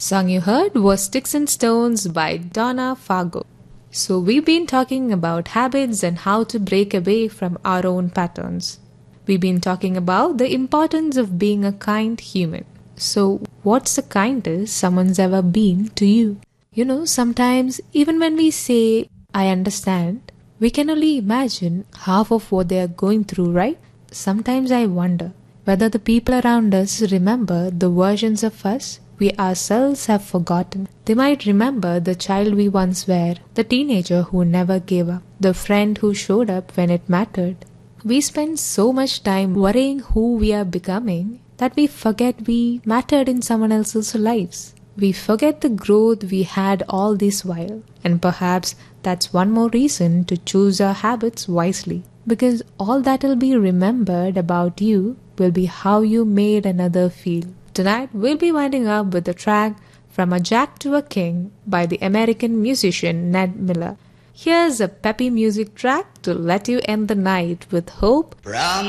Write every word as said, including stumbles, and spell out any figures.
song you heard was Sticks and Stones by Donna Fargo. So we've been talking about habits and how to break away from our own patterns. We've been talking about the importance of being a kind human. So what's the kindest someone's ever been to you? You know, sometimes even when we say, I understand, we can only imagine half of what they are going through, right? Sometimes I wonder whether the people around us remember the versions of us we ourselves have forgotten. They might remember the child we once were, the teenager who never gave up, the friend who showed up when it mattered. We spend so much time worrying who we are becoming that we forget we mattered in someone else's lives. We forget the growth we had all this while. And perhaps that's one more reason to choose our habits wisely. Because all that'll be remembered about you will be how you made another feel. Tonight, we'll be winding up with a track From a Jack to a King by the American musician Ned Miller. Here's a peppy music track to let you end the night with hope. From